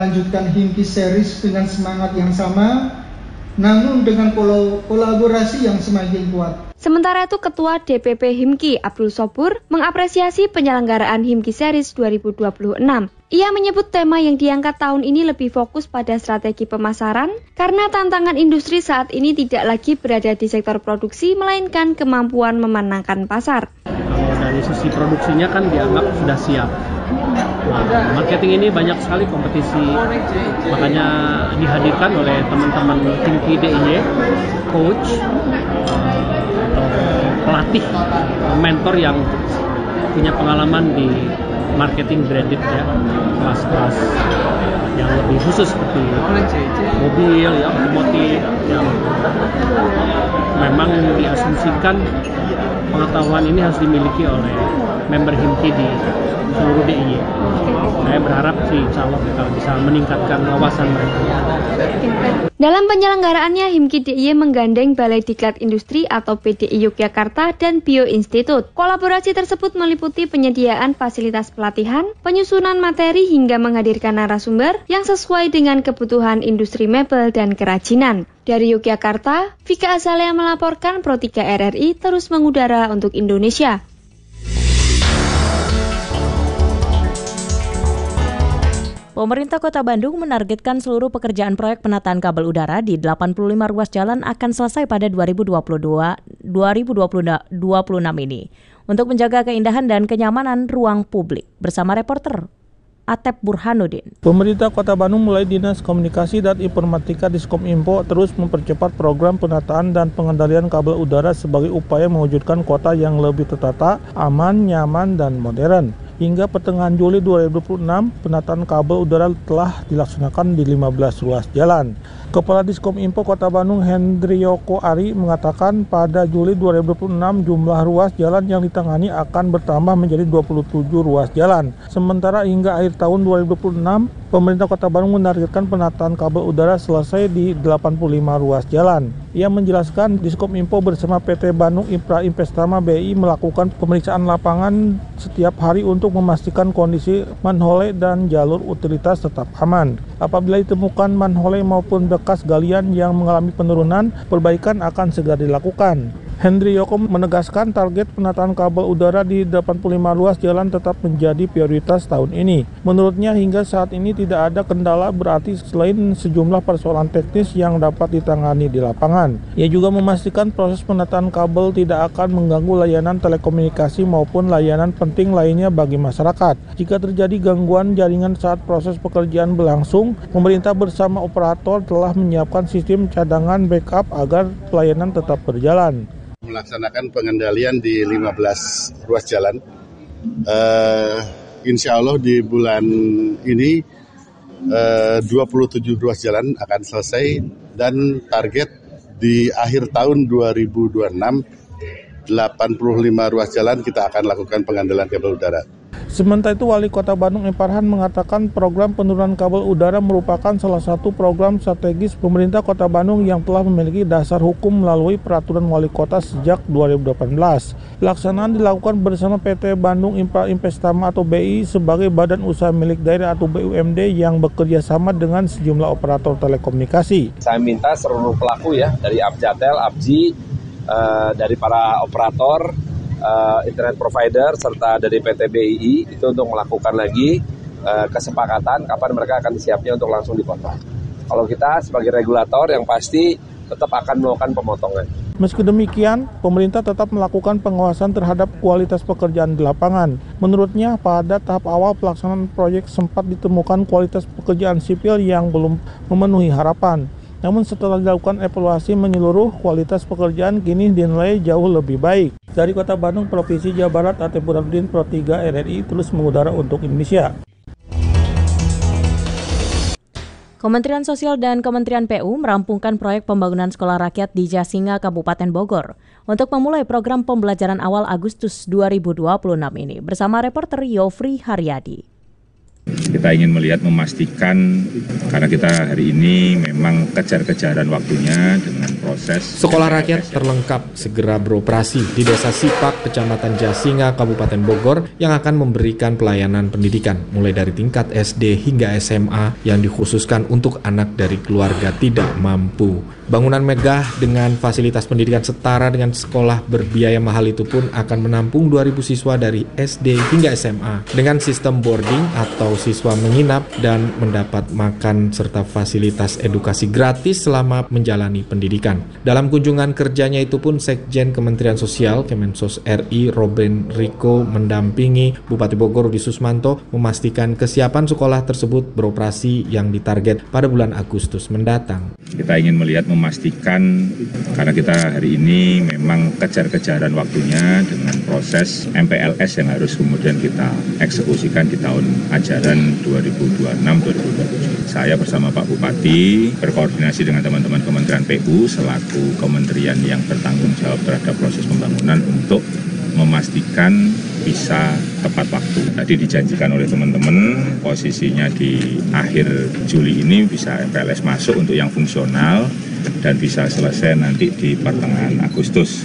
Lanjutkan Himki Series dengan semangat yang sama, namun dengan kolaborasi yang semakin kuat. Sementara itu, Ketua DPP Himki Abdul Sobur mengapresiasi penyelenggaraan Himki Series 2026. Ia menyebut tema yang diangkat tahun ini lebih fokus pada strategi pemasaran karena tantangan industri saat ini tidak lagi berada di sektor produksi, melainkan kemampuan memenangkan pasar. Kalau dari sisi produksinya kan dianggap sudah siap. Nah, marketing ini banyak sekali kompetisi, makanya dihadirkan oleh teman-teman Himki DIY, coach, atau pelatih, mentor yang punya pengalaman di marketing branded ya, kelas-kelas yang lebih khusus seperti mobil, ya, otomotif, yang memang diasumsikan pengetahuan ini harus dimiliki oleh member Himki di seluruh DIY. Saya berharap si calon kalau bisa meningkatkan wawasan mereka. Dalam penyelenggaraannya, Himki DIY menggandeng Balai Diklat Industri atau PDI Yogyakarta dan Bio Institute. Kolaborasi tersebut meliputi penyediaan fasilitas pelatihan, penyusunan materi hingga menghadirkan narasumber yang sesuai dengan kebutuhan industri mebel dan kerajinan. Dari Yogyakarta, Vika Azalea melaporkan Pro 3 RRI terus mengudara untuk Indonesia. Pemerintah Kota Bandung menargetkan seluruh pekerjaan proyek penataan kabel udara di 85 ruas jalan akan selesai pada 2026 ini untuk menjaga keindahan dan kenyamanan ruang publik. Bersama reporter Atep Burhanuddin. Pemerintah Kota Bandung melalui Dinas Komunikasi dan Informatika Diskominfo terus mempercepat program penataan dan pengendalian kabel udara sebagai upaya mewujudkan kota yang lebih tertata, aman, nyaman, dan modern. Hingga pertengahan Juli 2026, penataan kabel udara telah dilaksanakan di 15 ruas jalan. Kepala Diskominfo Kota Bandung Hendrioko Ari mengatakan pada Juli 2026 jumlah ruas jalan yang ditangani akan bertambah menjadi 27 ruas jalan. Sementara hingga akhir tahun 2026, pemerintah Kota Bandung menargetkan penataan kabel udara selesai di 85 ruas jalan. Ia menjelaskan Diskominfo bersama PT Bandung Infra Investama BI melakukan pemeriksaan lapangan setiap hari untuk memastikan kondisi manhole dan jalur utilitas tetap aman. Apabila ditemukan manhole maupun bekas galian yang mengalami penurunan, perbaikan akan segera dilakukan. Hendrioko menegaskan target penataan kabel udara di 85 ruas jalan tetap menjadi prioritas tahun ini. Menurutnya hingga saat ini tidak ada kendala berarti selain sejumlah persoalan teknis yang dapat ditangani di lapangan. Ia juga memastikan proses penataan kabel tidak akan mengganggu layanan telekomunikasi maupun layanan penting lainnya bagi masyarakat. Jika terjadi gangguan jaringan saat proses pekerjaan berlangsung, pemerintah bersama operator telah menyiapkan sistem cadangan backup agar pelayanan tetap berjalan. Melaksanakan pengendalian di 15 ruas jalan. Insya Allah di bulan ini 27 ruas jalan akan selesai dan target di akhir tahun 2026 85 ruas jalan kita akan lakukan pengendalian kabel udara. Sementara itu, Wali Kota Bandung M. Farhan mengatakan program penurunan kabel udara merupakan salah satu program strategis pemerintah Kota Bandung yang telah memiliki dasar hukum melalui peraturan wali kota sejak 2018. Pelaksanaan dilakukan bersama PT Bandung Infra Investama atau BI sebagai badan usaha milik daerah atau BUMD yang bekerja sama dengan sejumlah operator telekomunikasi. Saya minta seluruh pelaku ya, dari Abjatel, Abji, dari para operator, internet provider serta dari PT BII itu untuk melakukan lagi kesepakatan kapan mereka akan siapnya untuk langsung dipotong. Kalau kita sebagai regulator yang pasti tetap akan melakukan pemotongan. Meski demikian, pemerintah tetap melakukan pengawasan terhadap kualitas pekerjaan di lapangan. Menurutnya, pada tahap awal pelaksanaan proyek sempat ditemukan kualitas pekerjaan sipil yang belum memenuhi harapan. Namun setelah dilakukan evaluasi menyeluruh, kualitas pekerjaan kini dinilai jauh lebih baik. Dari Kota Bandung, Provinsi Jawa Barat, Atep Burhanuddin, Pro 3 RRI terus mengudara untuk Indonesia. Kementerian Sosial dan Kementerian PU merampungkan proyek pembangunan sekolah rakyat di Jasinga, Kabupaten Bogor untuk memulai program pembelajaran awal Agustus 2026 ini bersama reporter Yofri Haryadi. Kita ingin memastikan karena kita hari ini memang kejar-kejaran waktunya dengan proses. Sekolah rakyat terlengkap segera beroperasi di Desa Sipak, Kecamatan Jasinga, Kabupaten Bogor yang akan memberikan pelayanan pendidikan mulai dari tingkat SD hingga SMA yang dikhususkan untuk anak dari keluarga tidak mampu. Bangunan megah dengan fasilitas pendidikan setara dengan sekolah berbiaya mahal itu pun akan menampung 2.000 siswa dari SD hingga SMA dengan sistem boarding atau siswa menginap dan mendapat makan serta fasilitas edukasi gratis selama menjalani pendidikan. Dalam kunjungan kerjanya itu pun Sekjen Kementerian Sosial Kemensos RI Robin Riko mendampingi Bupati Bogor Rudi Susmanto memastikan kesiapan sekolah tersebut beroperasi yang ditarget pada bulan Agustus mendatang. Kita ingin memastikan karena kita hari ini memang kejar-kejaran waktunya dengan proses MPLS yang harus kemudian kita eksekusikan di tahun ajaran 2026-2027. Saya bersama Pak Bupati berkoordinasi dengan teman-teman Kementerian PU selaku kementerian yang bertanggung jawab terhadap proses pembangunan untuk memastikan bisa tepat waktu. Tadi dijanjikan oleh teman-teman posisinya di akhir Juli ini bisa MPLS masuk untuk yang fungsional dan bisa selesai nanti di pertengahan Agustus.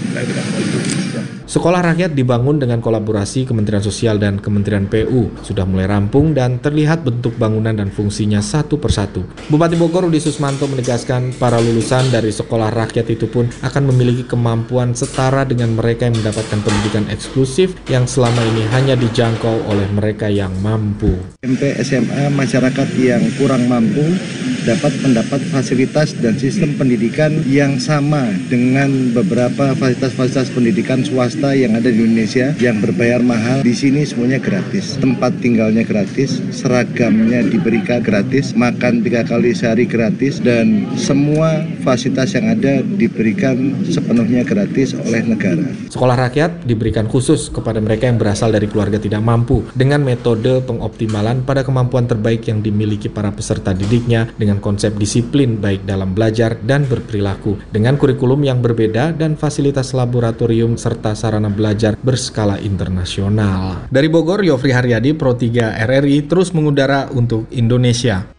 Sekolah rakyat dibangun dengan kolaborasi Kementerian Sosial dan Kementerian PU. Sudah mulai rampung dan terlihat bentuk bangunan dan fungsinya satu persatu. Bupati Bogor Rudi Susmanto menegaskan para lulusan dari sekolah rakyat itu pun akan memiliki kemampuan setara dengan mereka yang mendapatkan pendidikan eksklusif yang selama ini hanya dijangkau oleh mereka yang mampu. SMP SMA masyarakat yang kurang mampu dapat mendapat fasilitas dan sistem pendidikan yang sama dengan beberapa fasilitas pendidikan swasta yang ada di Indonesia yang berbayar mahal. Di sini semuanya gratis, tempat tinggalnya gratis, seragamnya diberikan gratis, makan 3 kali sehari gratis, dan semua fasilitas yang ada diberikan sepenuhnya gratis oleh negara. Sekolah rakyat diberikan khusus kepada mereka yang berasal dari keluarga tidak mampu dengan metode pengoptimalan pada kemampuan terbaik yang dimiliki para peserta didiknya dengan konsep disiplin baik dalam belajar dan berperilaku dengan kurikulum yang berbeda dan fasilitas laboratorium serta sarana belajar berskala internasional. Dari Bogor, Yofri Haryadi, Pro 3 RRI terus mengudara untuk Indonesia.